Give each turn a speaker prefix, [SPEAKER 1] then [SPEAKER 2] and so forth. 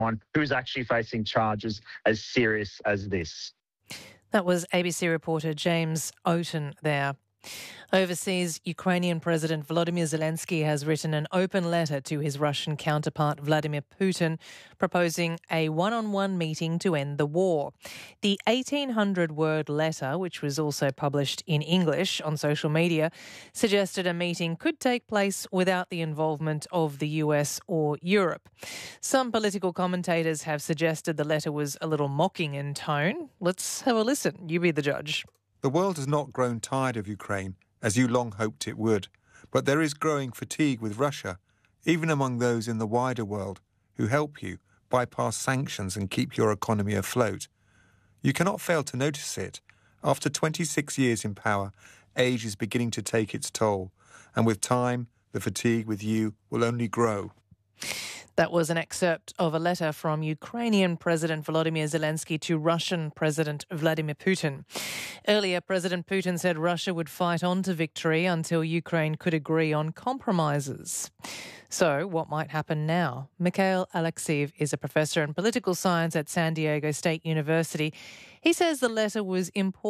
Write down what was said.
[SPEAKER 1] someone who's actually facing charges as serious as this.
[SPEAKER 2] That was ABC reporter James Oaten there. Overseas, Ukrainian President Volodymyr Zelensky has written an open letter to his Russian counterpart Vladimir Putin, proposing a one-on-one meeting to end the war. The 1,800-word letter, which was also published in English on social media, suggested a meeting could take place without the involvement of the US or Europe. Some political commentators have suggested the letter was a little mocking in tone. Let's have a listen. You be the judge.
[SPEAKER 3] The world has not grown tired of Ukraine, as you long hoped it would, but there is growing fatigue with Russia, even among those in the wider world who help you bypass sanctions and keep your economy afloat. You cannot fail to notice it. After 26 years in power, age is beginning to take its toll, and with time, the fatigue with you will only grow.
[SPEAKER 2] That was an excerpt of a letter from Ukrainian President Volodymyr Zelensky to Russian President Vladimir Putin. Earlier, President Putin said Russia would fight on to victory until Ukraine could agree on compromises. So, what might happen now? Mikhail Alexeyev is a professor in political science at San Diego State University. He says the letter was important